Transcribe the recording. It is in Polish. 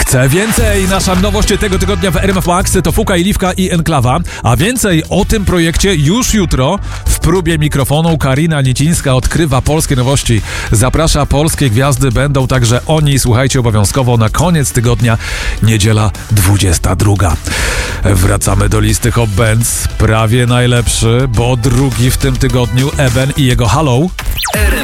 Chcę więcej! Nasza nowość tego tygodnia w RMF Max to Fuka i Liwka i Enklawa, a więcej o tym projekcie już jutro. W próbie mikrofonu Karina Nicińska odkrywa polskie nowości. Zaprasza polskie gwiazdy, będą także oni. Słuchajcie obowiązkowo na koniec tygodnia, niedziela 22. Wracamy do listy Hot Bands. Prawie najlepszy, bo drugi w tym tygodniu Eben i jego Hello.